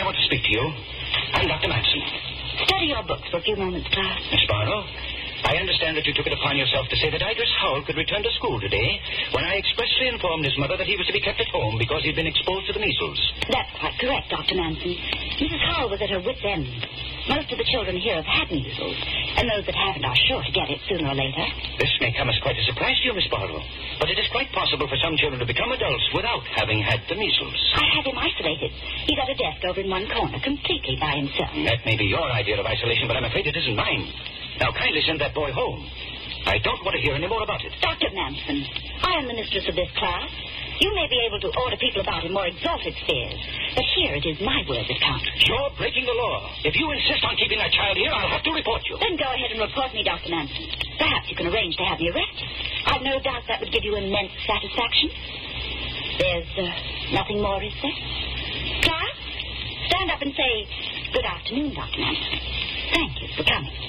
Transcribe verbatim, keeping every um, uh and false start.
I want to speak to you. I'm Doctor Manson. Study your books for a few moments, class. Miss Barlow, I understand that you took it upon yourself to say that Idris Howell could return to school today when I expressly informed his mother that he was to be kept at home because he'd been exposed to the measles. That's quite correct, Doctor Manson. Missus Howell was at her wit's end. Most of the children here have had measles, and those that haven't are sure to get it sooner or later. This may come as quite a surprise to you, Miss Barlow, but it is quite possible for some children to become adults without having had the measles. I had him isolated. He's at a desk over in one corner, completely by himself. That may be your idea of isolation, but I'm afraid it isn't mine. Now, kindly send that boy home. I don't want to hear any more about it. Doctor Manson, I am the mistress of this class. You may be able to order people about in more exalted spheres, but here it is my word that counts. You're breaking the law. If you insist on keeping that child here, I'll have to report you. Then go ahead and report me, Doctor Manson. Perhaps you can arrange to have me arrested. I've no doubt that would give you immense satisfaction. There's uh, nothing more, is there? Class, stand up and say, good afternoon, Doctor Manson. Thank you for coming.